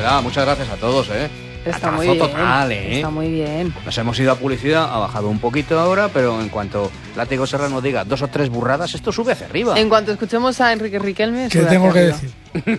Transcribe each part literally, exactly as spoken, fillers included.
verdad, muchas gracias a todos, ¿eh? Está muy bien, total, ¿eh? está muy bien. Nos hemos ido a publicidad, ha bajado un poquito ahora, pero en cuanto Látigo Serrano diga dos o tres burradas, esto sube hacia arriba. En cuanto escuchemos a Enrique Riquelme... ¿Qué tengo que decir?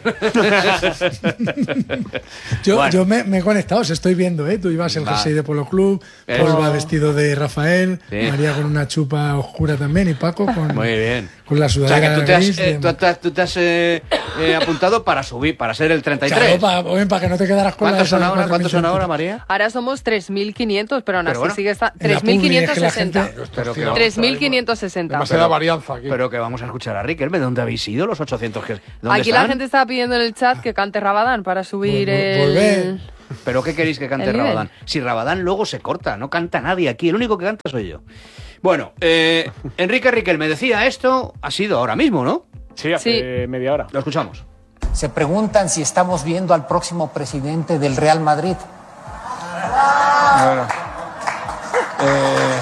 yo bueno. yo me, me he conectado, os estoy viendo, ¿eh? Tú ibas el jersey de Polo Club, Paul va vestido de Rafael, sí. María con una chupa oscura también y Paco con, muy bien. con la sudadera. O sea, que tú te has, gris, eh, tú te has, tú te has eh, eh, apuntado para subir, para ser el treinta y tres. Claro, para, para que no te quedaras con ¿Cuántos la son ahora, ¿cuántos son ahora, María? Ahora somos tres mil quinientos, pero aún así bueno, sigue esta... tres mil quinientos sesenta. tres mil quinientos sesenta. Demasiada varianza aquí. Pero que vamos a escuchar a Riquelme. ¿Dónde habéis ido los ochocientos? ¿Dónde aquí están? La gente estaba pidiendo en el chat que cante Rabadán para subir Vol el... ¿Pero qué queréis que cante Rabadán? Si Rabadán luego se corta, no canta nadie aquí, el único que canta soy yo. Bueno, eh, Enrique Riquelme decía esto, ha sido ahora mismo, ¿no? Sí, hace sí. media hora. Lo escuchamos. Se preguntan si estamos viendo al próximo presidente del Real Madrid. Bueno, eh...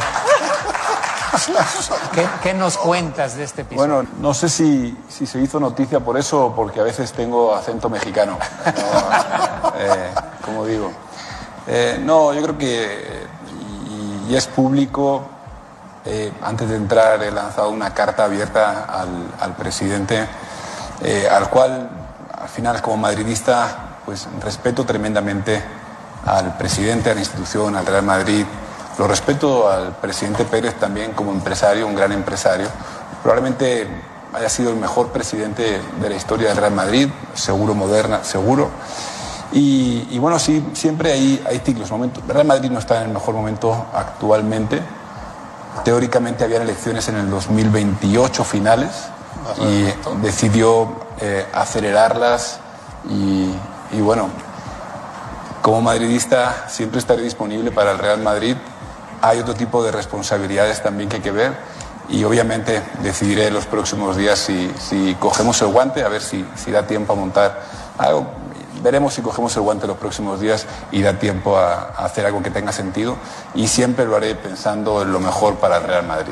¿Qué, ¿Qué nos cuentas de este episodio? Bueno, no sé si, si se hizo noticia por eso o porque a veces tengo acento mexicano. No, eh, como digo. Eh, no, yo creo que, y, y es público, eh, antes de entrar he lanzado una carta abierta al, al presidente, eh, al cual, al final, como madridista, pues respeto tremendamente al presidente, a la institución, al Real Madrid. Lo respeto al presidente Pérez también como empresario, un gran empresario. Probablemente haya sido el mejor presidente de la historia del Real Madrid, seguro, moderna, seguro. Y, y bueno, sí, siempre hay, hay ciclos, momentos. El Real Madrid no está en el mejor momento actualmente. Teóricamente habían elecciones en el dos mil veintiocho finales y decidió eh, acelerarlas y, y bueno, como madridista siempre estaré disponible para el Real Madrid. Hay otro tipo de responsabilidades también que hay que ver y obviamente decidiré en los próximos días si, si cogemos el guante, a ver si, si da tiempo a montar algo. Veremos si cogemos el guante los próximos días y da tiempo a, a hacer algo que tenga sentido y siempre lo haré pensando en lo mejor para el Real Madrid.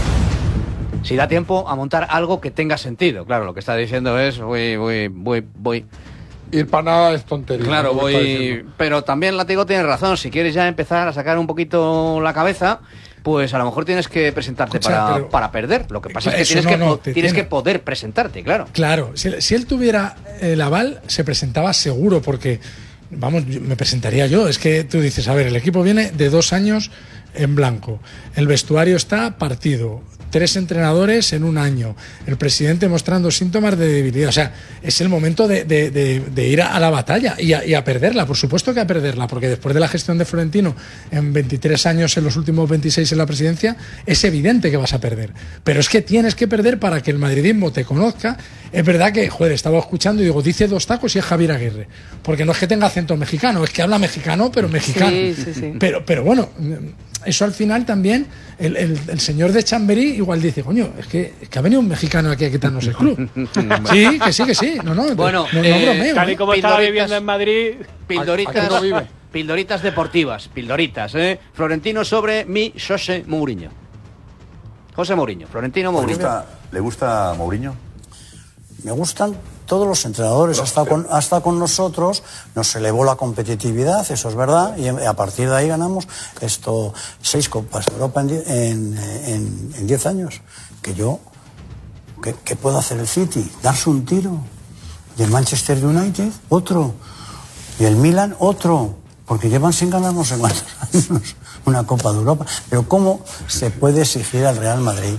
Si da tiempo a montar algo que tenga sentido. Claro, lo que está diciendo es voy, voy, voy, voy... Ir para nada es tontería. Claro, voy... Pero también Látigo tiene razón. Si quieres ya empezar a sacar un poquito la cabeza, pues a lo mejor tienes que presentarte Escucha, para, pero... para perder. Lo que pasa es que tienes, no, que, no, tienes tiene... que poder presentarte, claro. Claro, si, si él tuviera el aval, se presentaba seguro, porque, vamos, me presentaría yo. Es que tú dices, a ver, el equipo viene de dos años en blanco. El vestuario está partido. Tres entrenadores en un año, el presidente mostrando síntomas de debilidad. O sea, es el momento de, de, de, de ir a la batalla y a, y a perderla, por supuesto que a perderla, porque después de la gestión de Florentino en veintitrés años, en los últimos veintiséis en la presidencia, es evidente que vas a perder. Pero es que tienes que perder para que el madridismo te conozca. Es verdad que, joder, estaba escuchando y digo, dice dos tacos y es Javier Aguirre, porque no es que tenga acento mexicano, es que habla mexicano, pero mexicano. Sí, sí, sí. Pero, pero bueno, eso al final también, el, el, el señor de Chamberí igual dice, coño, es que, es que ha venido un mexicano aquí a quitarnos el club. Sí, que sí, que sí. No, no, bueno, no, no eh, bromeo. Tal y como estaba viviendo en Madrid... Pildoritas, no vive. Pildoritas deportivas, pildoritas, ¿eh? Florentino sobre mi José Mourinho. José Mourinho, Florentino Mourinho. ¿Le gusta, ¿le gusta Mourinho? Me gustan todos los entrenadores, hasta con, hasta con nosotros nos elevó la competitividad, eso es verdad, y a partir de ahí ganamos esto seis Copas de Europa en, en, en, en diez años. Que yo, ¿qué, ¿qué puede hacer el City? Darse un tiro. Y el Manchester United, otro. Y el Milan, otro. Porque llevan sin ganar no sé cuántos años una Copa de Europa. Pero ¿cómo se puede exigir al Real Madrid?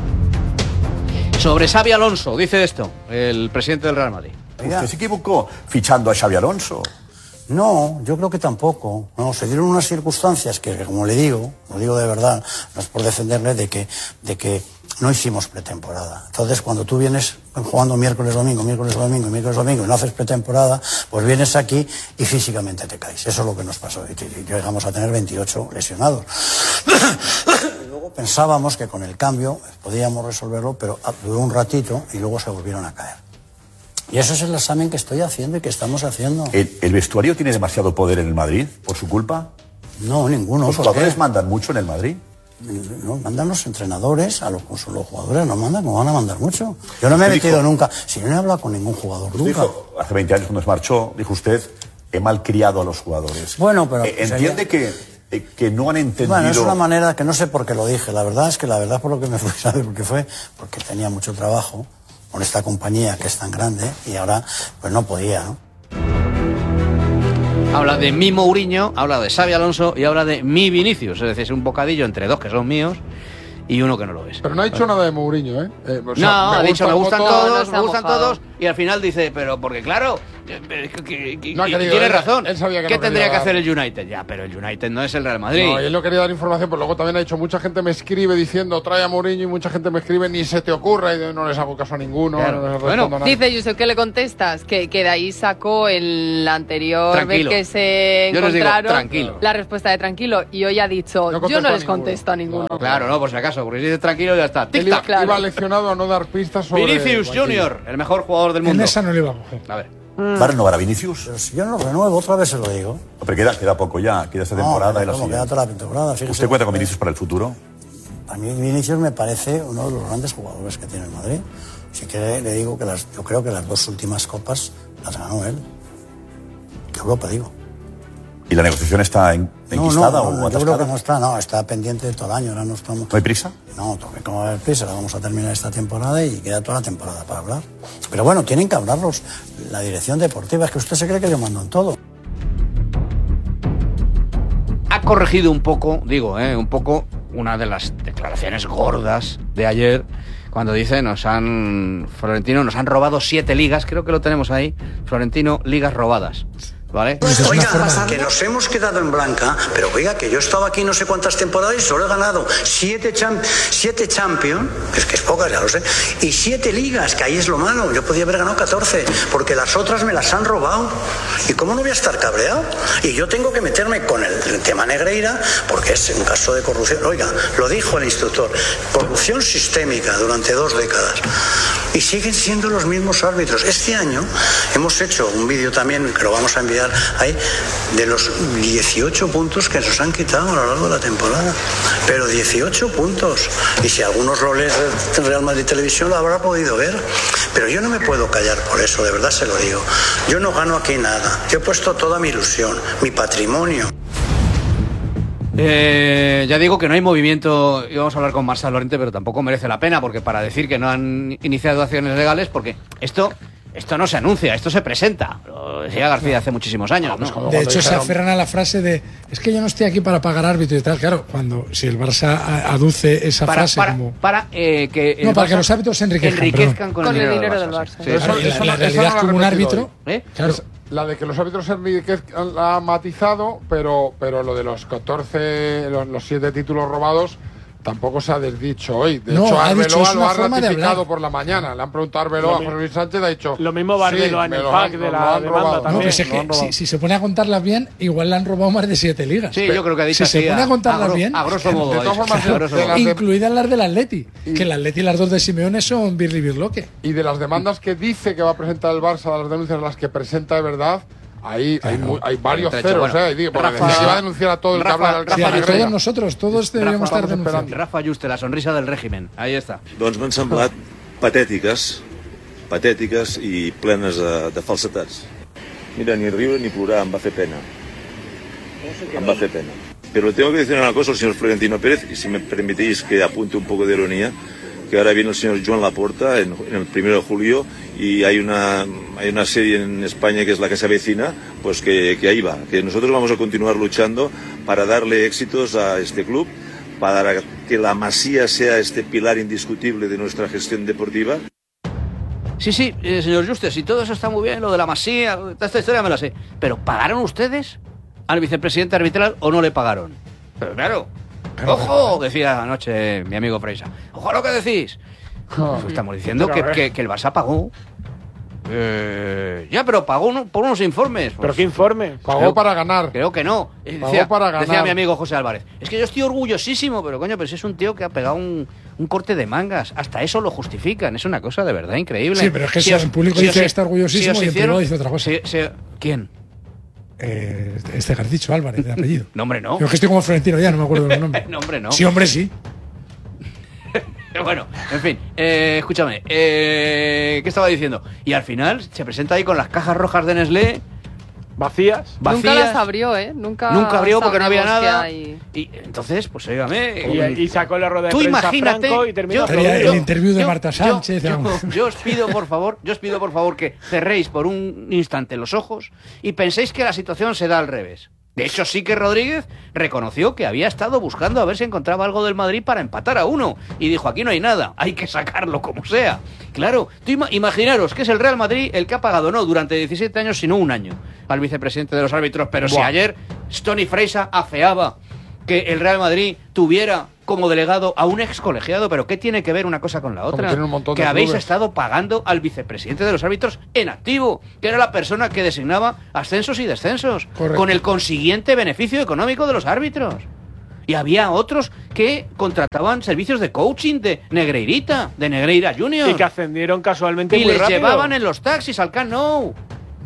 Sobre Xabi Alonso, dice esto, el presidente del Real Madrid. ¿Usted se equivocó fichando a Xabi Alonso? No, yo creo que tampoco. No, se dieron unas circunstancias que, como le digo, lo digo de verdad, no es por defenderle, de que, de que no hicimos pretemporada. Entonces, cuando tú vienes jugando miércoles, domingo, miércoles, domingo, miércoles, domingo, y no haces pretemporada, pues vienes aquí y físicamente te caes. Eso es lo que nos pasó. Y llegamos a tener veintiocho lesionados. Luego pensábamos que con el cambio podíamos resolverlo, pero duró un ratito y luego se volvieron a caer. Y eso es el examen que estoy haciendo y que estamos haciendo. ¿El, el vestuario tiene demasiado poder en el Madrid por su culpa? No, ninguno. ¿Los jugadores mandan mucho en el Madrid? No, mandan los entrenadores, a los, los jugadores no mandan, no van a mandar mucho. Yo no me he metido dijo, nunca, si no he hablado con ningún jugador nunca. Dijo, hace veinte años cuando se marchó, dijo usted, he malcriado a los jugadores. Bueno, pero... Eh, entiende sería... que, que no han entendido... Bueno, es una manera que no sé por qué lo dije. La verdad es que la verdad por lo que me fui, ¿sabes por qué fue? Porque tenía mucho trabajo con esta compañía que es tan grande y ahora pues no podía, ¿no? Habla de mi Mourinho, habla de Xabi Alonso y habla de mi Vinicius. Es decir, es un bocadillo entre dos que son míos y uno que no lo es. Pero no ha dicho nada de Mourinho, ¿eh? eh o sea, no, ha dicho me gustan todos, no me gustan mojado. todos y al final dice, pero porque claro, que, que, que, no tiene él, razón. Él sabía que ¿Qué no tendría que dar. hacer el United? Ya, pero el United no es el Real Madrid. No, él no quería dar información, pero luego también ha dicho, mucha gente me escribe diciendo trae a Mourinho y mucha gente me escribe ni se te ocurra y no les hago caso a ninguno. Claro. No les bueno, a dice Josep, ¿qué le contestas? Que, que de ahí sacó el anterior tranquilo. vez que se yo encontraron digo, tranquilo. la respuesta de tranquilo y hoy ha dicho, no yo no les a contesto a ninguno. No, claro, no, por si acaso, porque si dices tranquilo ya está. Él iba, claro. iba leccionado a no dar pistas sobre... Vinicius Junior, el mejor jugador del mundo. En esa no le iba a coger. A ver. ¿Va a renovar a Vinicius? Pero si yo no lo renuevo, otra vez se lo digo. Pero queda, queda poco ya, queda esta temporada no, y la como siguiente. queda toda la temporada, fíjese. ¿Usted cuenta con Vinicius para el futuro? A mí Vinicius me parece uno de los grandes jugadores que tiene el Madrid. Si quiere, le digo que las, yo creo que las dos últimas copas las ganó él. De Europa, digo. ¿Y la negociación está en, no, enquistada no, o no, atascada? yo creo que no está, no, está pendiente de todo el año. Ahora no estamos... ¿No hay prisa? No, como va a haber prisa, la vamos a terminar esta temporada y queda toda la temporada para hablar. Pero bueno, tienen que hablarlos. La dirección deportiva, es que usted se cree que yo mando en todo. Ha corregido un poco, digo, eh, un poco una de las declaraciones gordas de ayer, cuando dice, nos han, Florentino, nos han robado siete ligas, creo que lo tenemos ahí, Florentino, ligas robadas. ¿Vale? Oiga, que nos hemos quedado en blanca, pero oiga, que yo he estado aquí no sé cuántas temporadas y solo he ganado siete, champ siete Champions, que es que es poca, ya lo sé, y siete ligas, que ahí es lo malo. Yo podía haber ganado catorce, porque las otras me las han robado. ¿Y cómo no voy a estar cabreado? Y yo tengo que meterme con el tema Negreira, porque es un caso de corrupción. Oiga, lo dijo el instructor, corrupción sistémica durante dos décadas. Y siguen siendo los mismos árbitros. Este año hemos hecho un vídeo también, que lo vamos a enviar ahí, de los dieciocho puntos que nos han quitado a lo largo de la temporada. Pero dieciocho puntos. Y si algunos lo leen en Real Madrid Televisión lo habrá podido ver. Pero yo no me puedo callar por eso, de verdad se lo digo. Yo no gano aquí nada. Yo he puesto toda mi ilusión, mi patrimonio. Eh, ya digo que no hay movimiento, íbamos a hablar con Marcel Lorente, pero tampoco merece la pena, porque para decir que no han iniciado acciones legales, porque esto esto no se anuncia, esto se presenta. Lo decía García hace muchísimos años, ¿no? De hecho, se aferran a la frase de, es que yo no estoy aquí para pagar árbitro y tal. Claro, cuando si el Barça aduce esa para, frase para, como... Para eh, que el no, para Barça que los árbitros se enriquezcan, enriquezcan con, con el el dinero, dinero del del Barça. Barça. Sí, Eso, la, eso, la eso realidad no es como un árbitro... ¿Eh? Claro. La de que los árbitros se enriquezcan la ha matizado, pero, pero lo de los catorce, los, los siete títulos robados tampoco se ha desdicho hoy. De no, hecho, Arbeloa lo ha ratificado por la mañana. Le han preguntado a Arbeloa, a José Luis Sánchez, ha dicho... Lo mismo Arbeloa sí, en el pack pack de la demanda robado. también. No, pues es que si, si se pone a contarlas bien, igual le han robado más de siete ligas. Sí, yo creo que ha dicho Si así, se pone a contarlas gro, bien... A grosso modo. De todas formas, a grosso de modo. las de- Incluidas las del Atleti. Y- Que el Atleti y las dos de Simeone son birri birloque. Y de las demandas que dice que va a presentar el Barça, de las denuncias las que presenta de verdad, ahí hay, mu- hay varios Trecho, ceros, bueno. ¿eh? Digo, porque Rafa- se va a denunciar a todo el Rafa- que habla del Rafa Sí, Rafa a Negreira. todos nosotros, todos deberíamos Rafa, estar vamos denunciando. Rafa Juste, la sonrisa del régimen. Ahí está. Doncs m'han semblat patètiques, patètiques i plenes de, de falsetats. Mira, ni riure ni plorar, em va fer pena. Em va fer pena. Pero le tengo que decir una cosa al señor Florentino Pérez, y si me permitís que apunte un poco de ironía, que ahora viene el señor Joan Laporta en, en el primero de julio y hay una, hay una serie en España que es La que se avecina, pues que, que ahí va, que nosotros vamos a continuar luchando para darle éxitos a este club, para que la Masía sea este pilar indiscutible de nuestra gestión deportiva. Sí, sí, eh, señor Juste, si todo eso está muy bien, lo de la Masía, toda esta historia me la sé. Pero ¿pagaron ustedes al vicepresidente arbitral o no le pagaron? Pero claro, ¡ojo! Decía anoche mi amigo Freisa. ¡Ojo a lo que decís! Estamos diciendo que, que, que el Barça pagó. Eh, ya, pero pagó uno, por unos informes. Pues, ¿Pero qué informe? Pagó creo, para ganar. Creo que no. Eh, Pagó decía, para ganar. decía mi amigo José Álvarez. Es que yo estoy orgullosísimo, pero coño, pero si es un tío que ha pegado un, un corte de mangas. Hasta eso lo justifican. Es una cosa de verdad increíble. Sí, pero es que Si eso os- en público si dice os- que está orgullosísimo si os y en hicieron- privado dice otra cosa. si- si- ¿Quién? Eh, este que has dicho, Álvarez, de apellido. No, hombre, no. Yo que estoy como Florentino ya, no me acuerdo de los nombres. No, hombre, no. Sí, hombre, sí. Bueno, en fin, eh, escúchame, eh, ¿qué estaba diciendo? Y al final se presenta ahí con las cajas rojas de Nestlé Vacías. Vacías. Nunca las abrió, ¿eh? Nunca, Nunca abrió porque no había nada. Hay... Y entonces, pues óigame. Y, y sacó la rueda de tú prensa imagínate, Franco y terminó yo, el interview de yo, Marta Sánchez. Yo, yo, yo os pido, por favor, yo os pido, por favor, que cerréis por un instante los ojos y penséis que la situación se da al revés. De hecho, sí que Rodríguez reconoció que había estado buscando a ver si encontraba algo del Madrid para empatar a uno. Y dijo, aquí no hay nada, hay que sacarlo como sea. Claro, tú ima- imaginaros que es el Real Madrid el que ha pagado no durante diecisiete años, sino un año al vicepresidente de los árbitros. Pero Buah. si ayer Stony Freisa afeaba que el Real Madrid tuviera como delegado a un ex colegiado, pero ¿qué tiene que ver una cosa con la otra? Que habéis clubes. estado pagando al vicepresidente de los árbitros en activo, que era la persona que designaba ascensos y descensos, Correcto. con el consiguiente beneficio económico de los árbitros. Y había otros que contrataban servicios de coaching de Negreirita, de Negreira Junior. Y que ascendieron casualmente y muy les rápido. llevaban en los taxis al Camp Nou.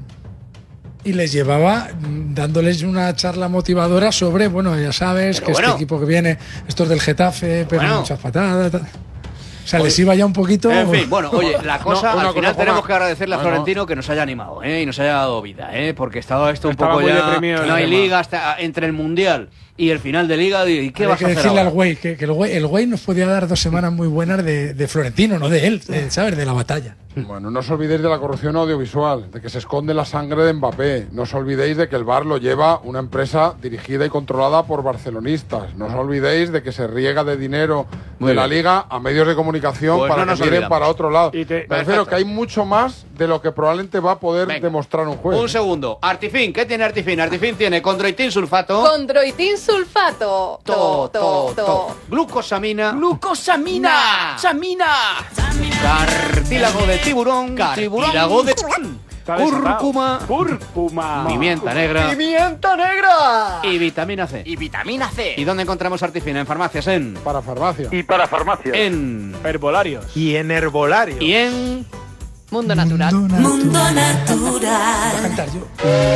Y les llevaba dándoles una charla motivadora sobre, bueno, ya sabes, Pero que bueno. este equipo que viene, estos del Getafe, pero bueno. muchas patadas. Tal. O sea, oye, les iba ya un poquito... En fin, bueno, oye, la cosa, no, al final cosa, tenemos que agradecerle a Florentino que nos haya animado, ¿eh? Y nos haya dado vida, ¿eh? Porque estaba esto un estaba poco ya... No hay liga hasta entre el Mundial y el final de liga, ¿y qué Hay vas a hacer Hay que decirle ahora? al güey que, que el güey el güey nos podía dar dos semanas muy buenas de, de Florentino, no de él, de, ¿sabes? De la batalla. Bueno, no os olvidéis de la corrupción audiovisual, de que se esconde la sangre de Mbappé. No os olvidéis de que el V A R lo lleva una empresa dirigida y controlada por barcelonistas. No os olvidéis de que se riega de dinero muy de bien. la Liga a medios de comunicación pues para no que miren olvidamos. para otro lado. Y te, Me refiero que hay mucho más de lo que probablemente va a poder Venga. demostrar un juez. Un segundo. Artifin, ¿qué tiene Artifin? Artifin tiene condroitin sulfato. Condroitin sulfato. To, to, to. to. Glucosamina. Glucosamina. Samina. Cartílago de tiburón. Cartílago de cúrcuma. Cúrcuma. Pimienta negra. Pimienta negra. Y vitamina C. Y vitamina C. ¿Y dónde encontramos Artifin? En farmacias, en... Para farmacia. Y para farmacias. En... Herbolarios. Y en herbolarios. Y en... Mundo Natural. Mundo Natural. Voy a cantar yo.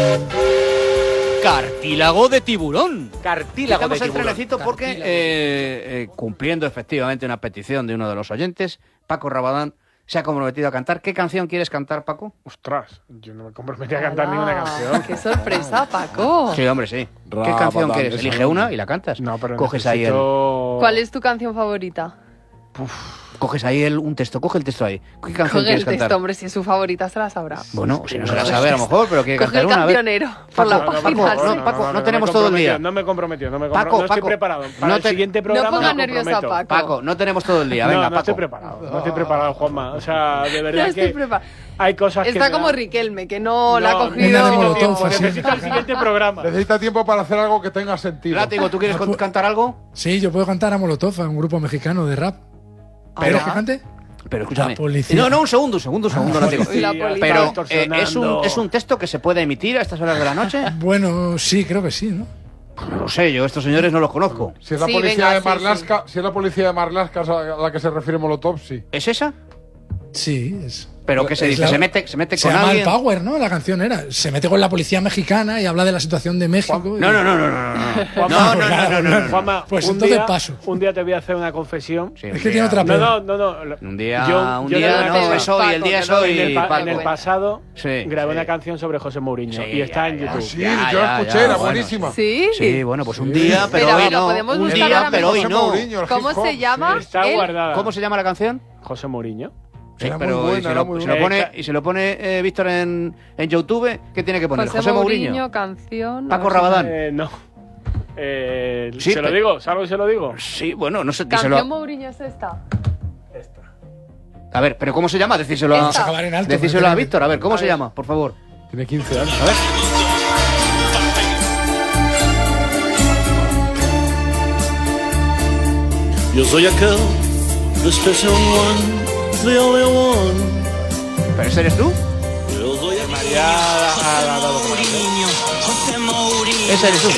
Cartílago de tiburón. Cartílago Quitamos de el tiburón. trenecito porque, eh, eh, cumpliendo efectivamente una petición de uno de los oyentes, Paco Rabadán se ha comprometido a cantar. ¿Qué canción quieres cantar, Paco? Ostras, yo no me comprometí a cantar ninguna canción. ¡Qué sorpresa, Paco! Sí, hombre, sí. Rabadán, ¿Qué canción quieres? Elige una y la cantas. No, pero Coges necesito... ahí el... ¿Cuál es tu canción favorita? Uf. Coges ahí el, un texto, coge el texto ahí. ¿Qué canción Coge quieres el cantar? texto, hombre, si es su favorita se la sabrá. Bueno, si no se la sabe a lo mejor, pero quiere Coge cantar el una. cancionero por la Paco, página. Paco, no, Paco, no tenemos todo el día. No me he comprometido, no me Paco, comprometido. No estoy Paco, preparado. Para no el te- siguiente programa No pongas me nervioso a comprometo. Paco. Paco, no tenemos todo el día. No, Venga, no Paco. estoy preparado. No estoy preparado, Juanma. O sea, de verdad No estoy que preparado. hay cosas que Está me como dan- Riquelme, que no, la ha No, cogido. una de necesito Molotov, tiempo, así. necesito el siguiente programa. Necesita tiempo para hacer algo que tenga sentido. Látigo, ¿tú quieres No, pu- cantar algo? Sí, yo puedo cantar a Molotov, a un grupo mexicano de rap. ¿Quieres Ah. que cante? Pero escúchame. La policía. No, no, un segundo, un segundo, un segundo, Látigo. Y la policía. Pero, eh, extorsionando. ¿es, un, ¿es un texto que se puede emitir a estas horas de la noche? Bueno, sí, creo que sí, ¿no? No lo sé, yo estos señores no los conozco. Si es la Sí, policía venga, de sí, Marlaska, si es la policía de Marlaska a la que se refiere Molotov, sí. ¿Es esa? Sí, es. ¿Pero qué se es dice? la- ¿Se mete, se mete Se con llama alguien? el Power, ¿no? La canción era. Se mete con la policía mexicana y habla de la situación de México. y- No, no, no, no, no, no. Juanma, No, no, no, no, no, no. Juanma, Pues un entonces día, paso. Un día te voy a hacer una confesión. Sí, Es un que tiene día- otra No, pena. no, no, no. Un día, Yo- un yo día, le voy a no, decir- es hoy, el Paco, día que es no, hoy, En el, pa- Paco. en el pasado Sí, grabé sí. una canción sobre José Mourinho Sí, y está ya, en ya. YouTube. Sí, Ya, yo ya, la escuché, ya, era bueno. buenísima. Sí. Sí, bueno, pues un día, pero Espera, hoy la no. podemos Un buscar día, ahora pero hoy José no. Mourinho, el ¿Cómo hip hop. se llama? Está Él- guardada. ¿Cómo se llama la canción? José Mourinho. Sí, Era muy pero buena, y se era lo, muy se lo buena. pone, y se lo pone eh, Víctor en, en YouTube, ¿qué tiene que poner? José, José Mourinho, Mourinho. canción. Paco a ver si- Rabadán. Eh, no. Eh, Sí, ¿Se lo pero- digo? ¿Salgo y se lo digo? Sí, bueno, no sé. Canción díselo. Mourinho es esta. A ver, pero ¿cómo se llama? Decíselo a, Esta. Vamos a acabar en alto. decíselo a porque- Víctor, a ver, ¿cómo A se ver. llama? Por favor. Tiene quince años. A ver. Yo soy aquel, the special one, the only one. ¿Pero ese eres tú? Yo soy aquel. María ha dado como Mourinho, José Mourinho. Ese eres tú.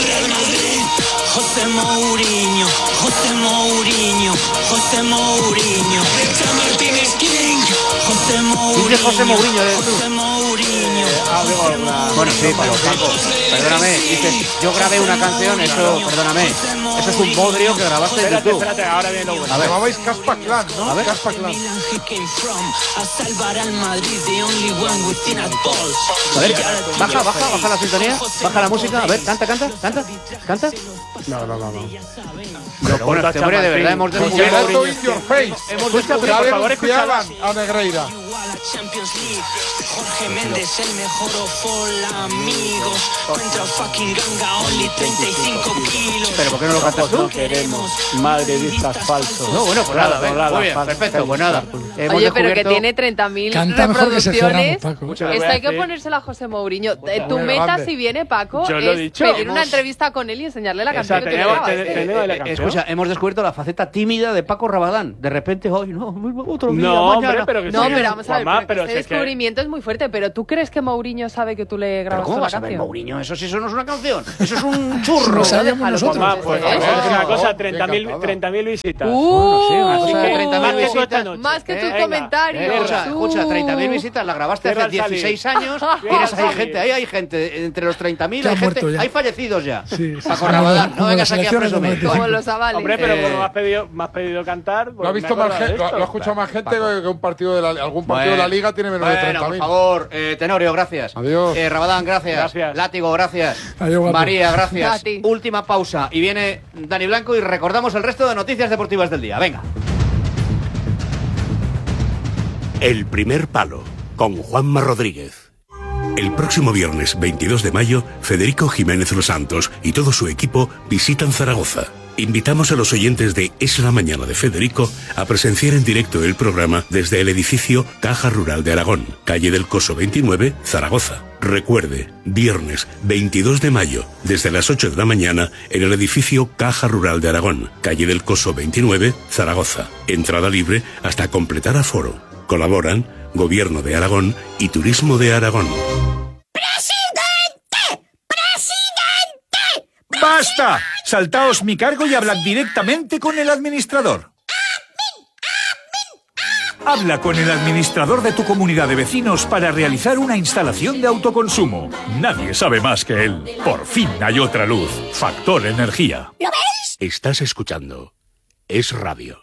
José Mourinho, José Mourinho, José Mourinho. Martínez King, José Mourinho. Dice José Mourinho, eres tú. José Mourinho. Ah, digo, grabado alguna... Bueno, sí, pero Paco, perdóname, dices, yo grabé una canción, eso, perdóname, eso es un bodrio que grabaste en Espérate, YouTube. espérate, ahora viene lo bueno. A ver, llamabais Caspa Clan, ¿no? A ver. Caspa Clan. A ver, baja, baja, baja la sintonía, baja la música, a ver, canta, canta, canta, canta. No, no, no, no. Pero bueno, este hombre de verdad hemos Descubriendo descubierto... in your face. Hemos Escucha, descubierto... pero por favor, escucha. a Negreira. Jorge Méndez, el mejor ofol, amigos. Contra fucking ganga, only treinta y cinco kilos. Pero ¿por qué no lo cantas tú? No queremos madridistas falsos. No, bueno, pues nada, ven, muy bien, perfecto, pues nada. Hemos Oye, pero que descubierto- tiene treinta mil Canta mejor que Sergio reproducciones. Ramos, Paco. Muchas Esta hay que gracias. ponérsela a José Mourinho. Eh, Tu Muy meta, grande. si viene, Paco, Yo lo he es dicho. pedir una Hemos- entrevista con él y enseñarle la O canción sea, que tú le tenemos, grabaste. te- tenemos la Eh, canción. Escucha, hemos descubierto la faceta tímida de Paco Rabadán. De repente, hoy no, otro día, No, mañana. hombre, pero que No, sí. pero vamos a ver, Juanma, porque pero este si es que- descubrimiento es muy fuerte. Pero ¿tú crees que Mourinho sabe que tú le ¿Pero grabaste cómo la vas a ver, canción? Mourinho? Eso sí, eso no es una canción. Eso es un churro. Lo sabíamos déjalo, nosotros. Juanma, pues ¿Eh? vamos a decir una Oh, cosa, bien treinta mil cantada. treinta mil visitas. Uh, sí, una cosa de uh, treinta mil más que tú esta visitas. noche. Más que tus Venga, comentarios. venga. Escucha, Tú. escucha, treinta mil visitas, la grabaste Cierra hace el salir. dieciséis años. Cierra Tienes el ahí salir. gente, ahí hay gente, entre los treinta mil Que hay han gente, muerto ya. hay fallecidos ya. Sí, sí, Paco sí. Rabadán, Como no vengas las aquí a elecciones del presumir. Como los avales. Hombre, pero Eh, como me has pedido, me has pedido cantar... pues Lo ha me visto acuerdo más de gente, lo, esto. lo ha escuchado más gente que un partido de la, algún partido de la Liga tiene menos de Bueno, treinta por mil. favor, eh, Tenorio, gracias. Adiós. Eh, Rabadán, gracias. Gracias. Látigo, gracias. Adiós, guapo. María, gracias. A ti. Última pausa y viene Dani Blanco y recordamos el resto de noticias deportivas del día. Venga. El primer palo, con Juanma Rodríguez. El próximo viernes veintidós de mayo, Federico Jiménez Los Santos y todo su equipo visitan Zaragoza. Invitamos a los oyentes de Es la Mañana de Federico a presenciar en directo el programa desde el edificio Caja Rural de Aragón, calle del Coso veintinueve, Zaragoza. Recuerde, viernes veintidós de mayo, desde las ocho de la mañana, en el edificio Caja Rural de Aragón, calle del Coso veintinueve, Zaragoza. Entrada libre hasta completar aforo. Colaboran Gobierno de Aragón y Turismo de Aragón. ¡Basta! Saltaos mi cargo y hablad directamente con el administrador. Habla con el administrador de tu comunidad de vecinos para realizar una instalación de autoconsumo. Nadie sabe más que él. Por fin hay otra luz. Factor Energía. ¿Lo ves? Estás escuchando Es Radio.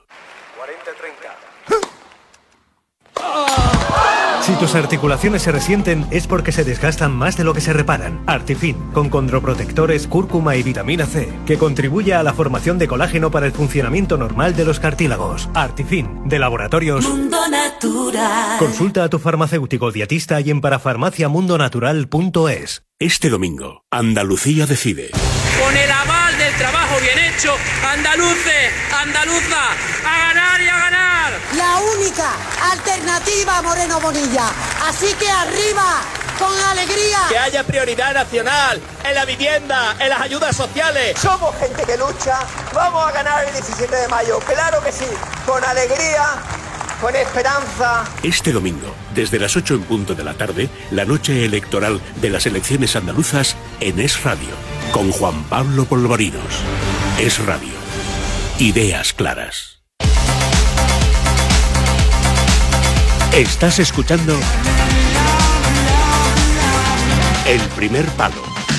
Si tus articulaciones se resienten es porque se desgastan más de lo que se reparan. Artifin, con condroprotectores, cúrcuma y vitamina C, que contribuye a la formación de colágeno para el funcionamiento normal de los cartílagos. Artifin, de Laboratorios Mundo Natural. Consulta a tu farmacéutico dietista y en parafarmacia mundo natural punto es. Este domingo, Andalucía decide. Con el aval del trabajo bien hecho, andaluces, andaluza, a ganar y a ganar. La única alternativa a Moreno Bonilla. Así que arriba, con alegría. Que haya prioridad nacional en la vivienda, en las ayudas sociales. Somos gente que lucha, vamos a ganar el diecisiete de mayo, claro que sí, con alegría, con esperanza. Este domingo, desde las ocho en punto de la tarde, la noche electoral de las elecciones andaluzas en Es Radio, con Juan Pablo Polvorinos. Es Radio. Ideas claras. Estás escuchando El primer palo.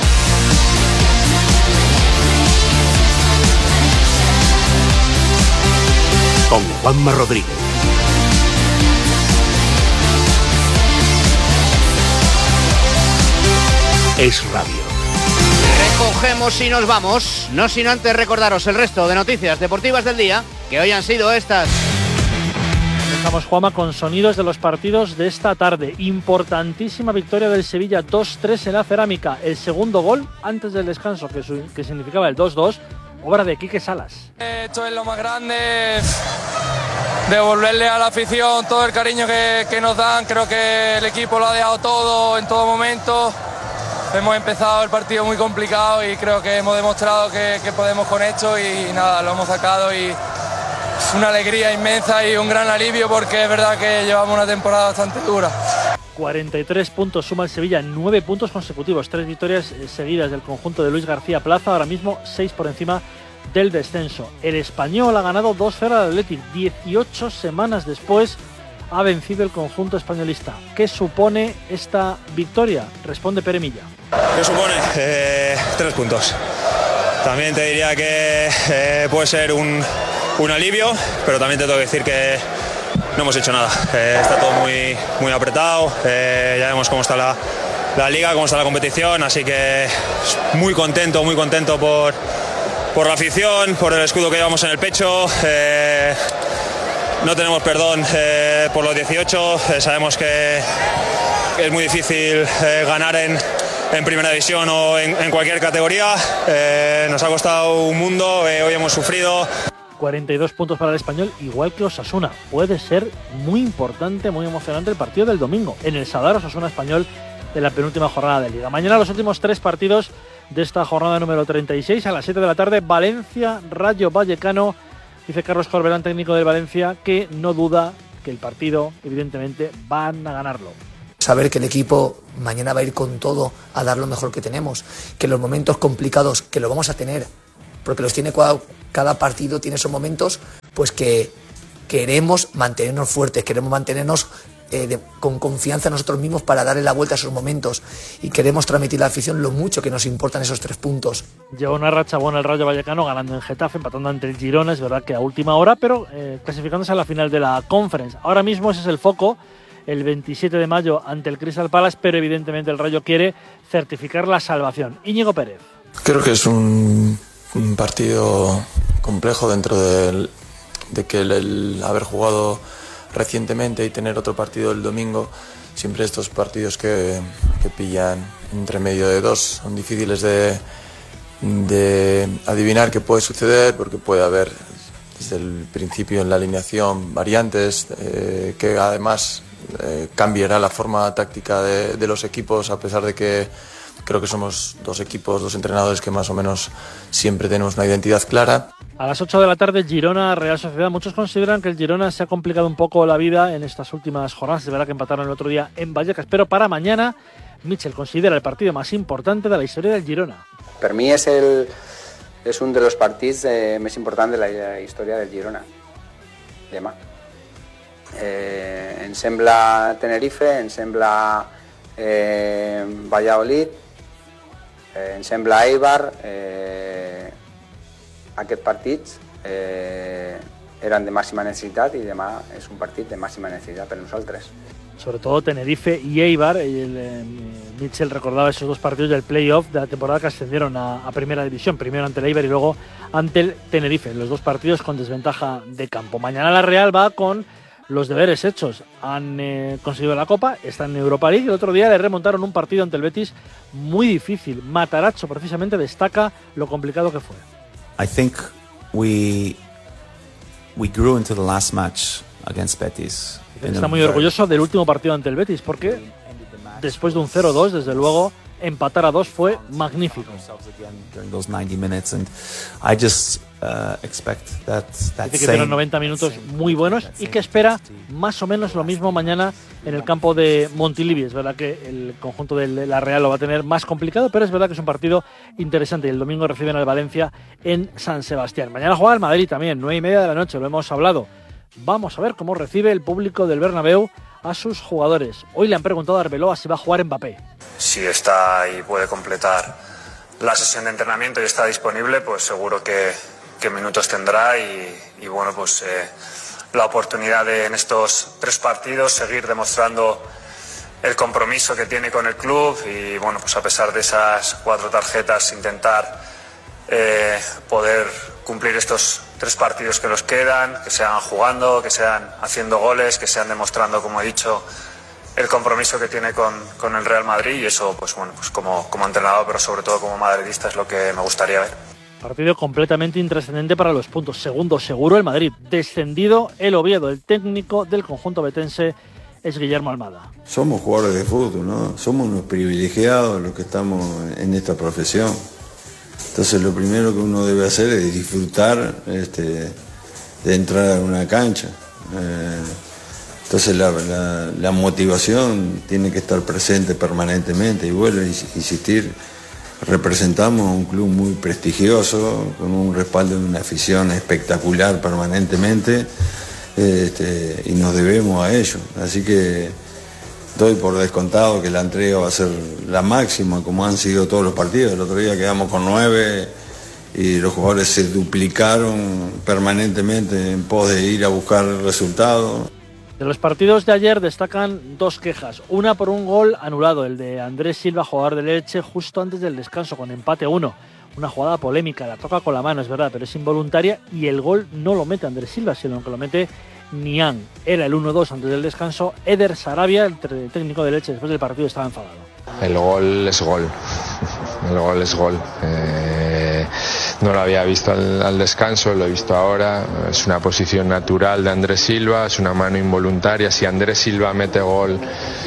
Con Juanma Rodríguez. Es Radio. Recogemos y nos vamos, no sin antes recordaros el resto de noticias deportivas del día, que hoy han sido estas. Estamos, Juanma, con sonidos de los partidos de esta tarde. Importantísima victoria del Sevilla dos tres en la Cerámica. El segundo gol antes del descanso, que, su, que significaba el dos dos, obra de Quique Salas. Esto es lo más grande, devolverle a la afición todo el cariño que, que nos dan. Creo que el equipo lo ha dejado todo en todo momento. Hemos empezado el partido muy complicado y creo que hemos demostrado que, que podemos con esto y nada, lo hemos sacado y es una alegría inmensa y un gran alivio porque es verdad que llevamos una temporada bastante dura. cuarenta y tres puntos suma el Sevilla, nueve puntos consecutivos, tres victorias seguidas del conjunto de Luis García Plaza, ahora mismo seis por encima del descenso. El Español ha ganado dos cero al Athletic, dieciocho semanas después ha vencido el conjunto españolista. ¿Qué supone esta victoria? Responde Pere Milla. ¿Qué supone? Eh, tres puntos. También te diría que eh, puede ser un, un alivio, pero también te tengo que decir que no hemos hecho nada. Eh, está todo muy, muy apretado, eh, ya vemos cómo está la, la liga, cómo está la competición, así que muy contento, muy contento por, por la afición, por el escudo que llevamos en el pecho. Eh, no tenemos perdón eh, por los dieciocho, eh, sabemos que es muy difícil eh, ganar en, en primera división o en, en cualquier categoría. Eh, nos ha costado un mundo, eh, hoy hemos sufrido. cuarenta y dos puntos para el Español, igual que Osasuna. Puede ser muy importante, muy emocionante el partido del domingo en el Sadar Osasuna Español de la penúltima jornada de Liga. Mañana los últimos tres partidos de esta jornada número treinta y seis a las siete de la tarde. Valencia, Rayo Vallecano. Dice Carlos Corbelán, técnico del Valencia, que no duda que el partido, evidentemente, van a ganarlo. Saber que el equipo mañana va a ir con todo a dar lo mejor que tenemos, que los momentos complicados, que lo vamos a tener, porque los tiene cada, cada partido, tiene esos momentos, pues que queremos mantenernos fuertes, queremos mantenernos eh, de, con confianza en nosotros mismos para darle la vuelta a esos momentos y queremos transmitir a la afición lo mucho que nos importan esos tres puntos. Lleva una racha buena el Rayo Vallecano, ganando en Getafe, empatando ante el Girona, es verdad que a última hora, pero eh, clasificándose a la final de la Conference. Ahora mismo ese es el foco, el veintisiete de mayo ante el Crystal Palace, pero evidentemente el Rayo quiere certificar la salvación. Íñigo Pérez. Creo que es un, un partido complejo dentro del, de que el, el haber jugado recientemente y tener otro partido el domingo, siempre estos partidos que, que pillan entre medio de dos son difíciles de, de adivinar qué puede suceder, porque puede haber desde el principio en la alineación variantes eh, que además eh, cambiará la forma táctica de, de los equipos, a pesar de que creo que somos dos equipos, dos entrenadores que más o menos siempre tenemos una identidad clara. A las ocho de la tarde, Girona, Real Sociedad. Muchos consideran que el Girona se ha complicado un poco la vida en estas últimas jornadas. Es verdad que empataron el otro día en Vallecas, pero para mañana, Mitchell considera el partido más importante de la historia del Girona. Per mi és, el, és un dels partits eh, més importants de la història del Girona. Demà. Eh, em sembla Tenerife, em sembla eh, Valladolid, eh, em sembla Eibar. Eh, aquests partits eh, eren de màxima necessitat i demà és un partit de màxima necessitat per nosaltres. Sobre todo Tenerife y Eibar. El, eh, Mitchell recordaba esos dos partidos del playoff de la temporada que ascendieron a, a Primera División, primero ante el Eibar y luego ante el Tenerife, los dos partidos con desventaja de campo. Mañana la Real va con los deberes hechos. Han eh, conseguido la Copa, están en Europa League y el otro día le remontaron un partido ante el Betis muy difícil. Matarazzo precisamente destaca lo complicado que fue. I think we we grew into the last match against Betis. Está muy orgulloso del último partido ante el Betis porque después de un cero dos, desde luego, empatar a dos fue magnífico. Dice que tienen noventa minutos muy buenos y que espera más o menos lo mismo mañana en el campo de Montilivi. Es verdad que el conjunto de la Real lo va a tener más complicado, pero es verdad que es un partido interesante y el domingo reciben al Valencia en San Sebastián. Mañana juega el Madrid también, nueve y media de la noche, lo hemos hablado. Vamos a ver cómo recibe el público del Bernabéu a sus jugadores. Hoy le han preguntado a Arbeloa si va a jugar Mbappé. Si está y puede completar la sesión de entrenamiento y está disponible, pues seguro que, que minutos tendrá y, y bueno, pues eh, la oportunidad de en estos tres partidos seguir demostrando el compromiso que tiene con el club y bueno, pues a pesar de esas cuatro tarjetas intentar eh, poder cumplir estos tres partidos que nos quedan, que sean jugando, que sean haciendo goles, que sean demostrando, como he dicho, el compromiso que tiene con, con el Real Madrid y eso, pues bueno, pues como, como entrenador, pero sobre todo como madridista es lo que me gustaría ver. Partido completamente intrascendente para los puntos. Segundo seguro el Madrid. Descendido el Oviedo. El técnico del conjunto betense es Guillermo Almada. Somos jugadores de fútbol, ¿no? Somos unos privilegiados los que estamos en esta profesión. Entonces lo primero que uno debe hacer es disfrutar este, de entrar a una cancha. Eh, entonces la, la, la motivación tiene que estar presente permanentemente y vuelvo a insistir, representamos a un club muy prestigioso, con un respaldo de una afición espectacular permanentemente. este, y nos debemos a ellos. Así que doy por descontado que la entrega va a ser la máxima, como han sido todos los partidos. El otro día quedamos con nueve y los jugadores se duplicaron permanentemente en pos de ir a buscar resultados. De los partidos de ayer destacan dos quejas. Una por un gol anulado, el de Andrés Silva, jugador del Elche, justo antes del descanso, con empate a uno. Una jugada polémica, la toca con la mano, es verdad, pero es involuntaria y el gol no lo mete Andrés Silva, sino que lo mete Niang. Era el uno dos antes del descanso. Eder Sarabia, el técnico del Elche, después del partido estaba enfadado. El gol es gol. El gol es gol. Eh, no lo había visto al, al descanso, lo he visto ahora. Es una posición natural de Andrés Silva, es una mano involuntaria. Si Andrés Silva mete gol,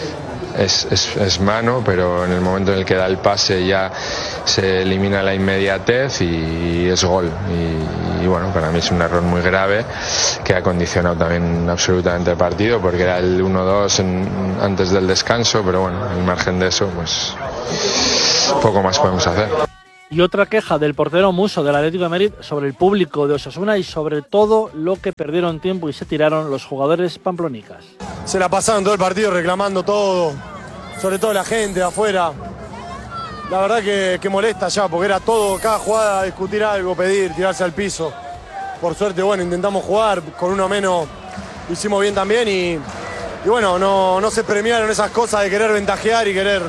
es, es, es mano, pero en el momento en el que da el pase ya se elimina la inmediatez y, y es gol. Y, y bueno, para mí es un error muy grave que ha condicionado también absolutamente el partido, porque era el uno dos antes del descanso, pero bueno, al margen de eso, pues poco más podemos hacer. Y otra queja del portero Musso del Atlético de Madrid sobre el público de Osasuna y sobre todo lo que perdieron tiempo y se tiraron los jugadores pamplonicas. Se la pasaron todo el partido reclamando todo, sobre todo la gente de afuera. La verdad que, que molesta ya, porque era todo, cada jugada, discutir algo, pedir, tirarse al piso. Por suerte, bueno, intentamos jugar, con uno menos lo hicimos bien también y, y bueno, no, no se premiaron esas cosas de querer ventajear y querer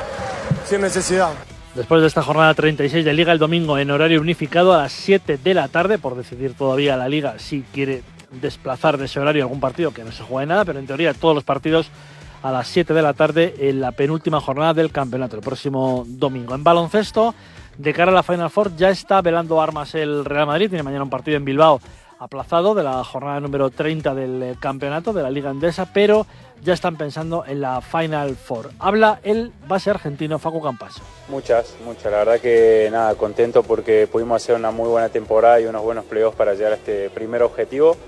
sin necesidad. Después de esta jornada treinta y seis de Liga, el domingo en horario unificado a las siete de la tarde, por decidir todavía la Liga si quiere desplazar de ese horario algún partido que no se juegue nada, pero en teoría todos los partidos a las siete de la tarde en la penúltima jornada del campeonato, el próximo domingo. En baloncesto, de cara a la Final Four, ya está velando armas el Real Madrid, tiene mañana un partido en Bilbao aplazado de la jornada número treinta del campeonato de la Liga Endesa, pero ya están pensando en la Final Four. Habla el base argentino Facu Campaso. Muchas, muchas. La verdad que nada, contento porque pudimos hacer una muy buena temporada y unos buenos playoffs para llegar a este primer objetivo.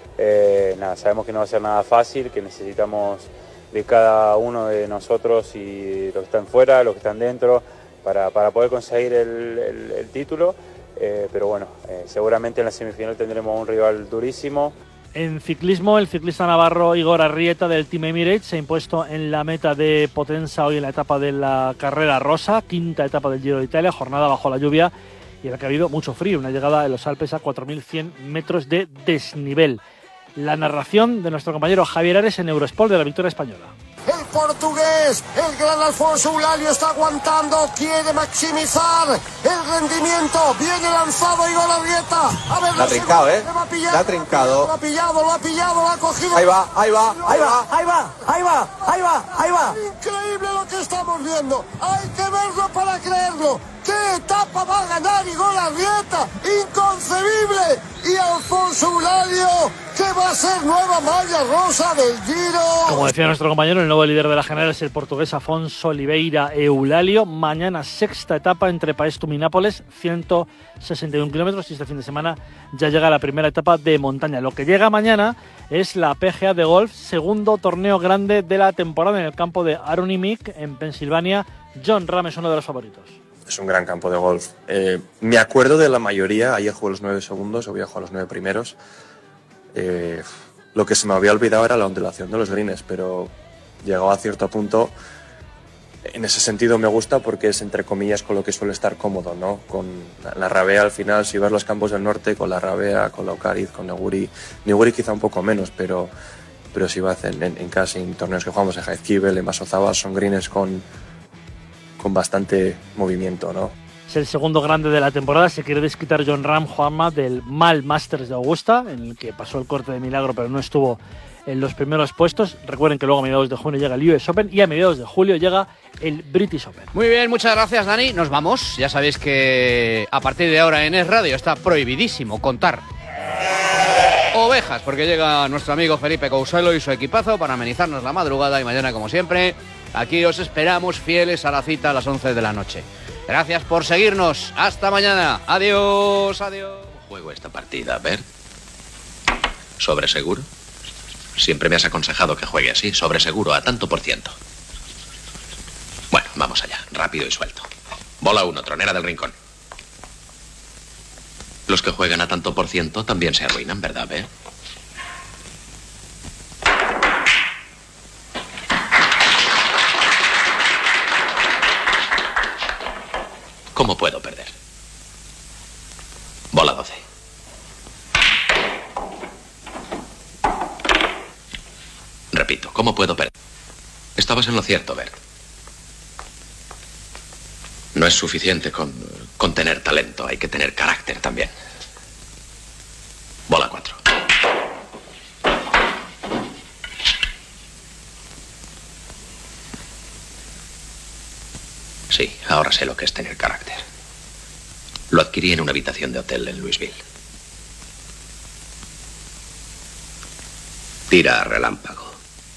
Eh, nada, sabemos que no va a ser nada fácil, que necesitamos de cada uno de nosotros y los que están fuera, los que están dentro, para, para poder conseguir el, el, el título. Eh, pero bueno, eh, seguramente en la semifinal tendremos un rival durísimo. En ciclismo, el ciclista navarro Igor Arrieta del Team Emirates se ha impuesto en la meta de Potenza hoy en la etapa de la carrera rosa, quinta etapa del Giro de Italia, jornada bajo la lluvia y en la que ha habido mucho frío, una llegada en los Alpes a cuatro mil cien metros de desnivel. La narración de nuestro compañero Javier Ares en Eurosport de la victoria española. El portugués, el gran Alfonso Eulálio está aguantando, quiere maximizar el rendimiento, viene lanzado Igor Arrieta. A ver, la ha trincado, ¿eh? La ha trincado. Lo ha pillado, lo ha pillado, lo ha cogido. Ahí va, ahí va, ahí va, ahí va, ahí va, ahí va, ahí va. Increíble lo que estamos viendo. Hay que verlo para creerlo. ¿Qué etapa va a ganar Igor Arrieta? ¡Inconcebible! Y Alfonso Eulálio, que va a ser nueva malla rosa del Giro. Como decía nuestro compañero, el nuevo líder de la general es el portugués Afonso Oliveira Eulálio. Mañana sexta etapa entre Paestum y Nápoles, ciento sesenta y un kilómetros, y este fin de semana ya llega la primera etapa de montaña. Lo que llega mañana es la P G A de golf, segundo torneo grande de la temporada en el campo de Aronimink, en Pensilvania. Jon Rahm es uno de los favoritos. Es un gran campo de golf. Eh, me acuerdo de la mayoría, ayer jugué los nueve segundos, hoy voy a jugar los nueve primeros. Eh, lo que se me había olvidado era la ondulación de los greens, pero llegado a cierto punto, en ese sentido me gusta porque es entre comillas con lo que suele estar cómodo, ¿no? Con la, la Rabea al final, si ves los campos del norte, con la Rabea, con la Ocariz, con Neguri, Neguri quizá un poco menos, pero, pero si vas en, en, en casi en torneos que jugamos en Jaizkibel, en Masozabal, son greens con con bastante movimiento, ¿no? Es el segundo grande de la temporada. Se quiere desquitar Jon Rahm, Juanma, del mal Masters de Augusta, en el que pasó el corte de milagro, pero no estuvo en los primeros puestos. Recuerden que luego a mediados de junio llega el U S Open y a mediados de julio llega el British Open. Muy bien, muchas gracias, Dani. Nos vamos. Ya sabéis que a partir de ahora en Es Radio está prohibidísimo contar ovejas, porque llega nuestro amigo Felipe Couselo y su equipazo para amenizarnos la madrugada, y mañana, como siempre, aquí os esperamos fieles a la cita a las once de la noche. Gracias por seguirnos. Hasta mañana. Adiós, adiós. Juego esta partida, Bert. ¿Sobre seguro? Siempre me has aconsejado que juegue así, sobre seguro, a tanto por ciento. Bueno, vamos allá, rápido y suelto. Bola uno, tronera del rincón. Los que juegan a tanto por ciento también se arruinan, ¿verdad, Bert? puedo perder. Bola doce. Repito, ¿cómo puedo perder? Estabas en lo cierto, Bert. No es suficiente con, con tener talento, hay que tener carácter también. Bola cuatro. Sí, ahora sé lo que es tener carácter. Lo adquirí en una habitación de hotel en Louisville. Tira a relámpago.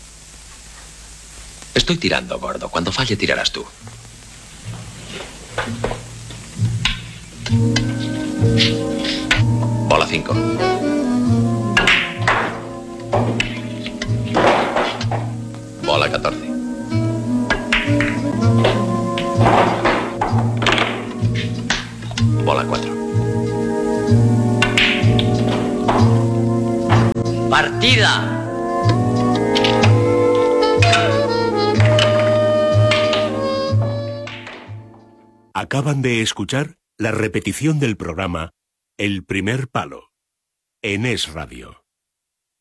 Estoy tirando, gordo. Cuando falle, tirarás tú. Bola cinco. Bola catorce. Bola cuatro. Partida. Acaban de escuchar la repetición del programa El Primer Palo en Es Radio.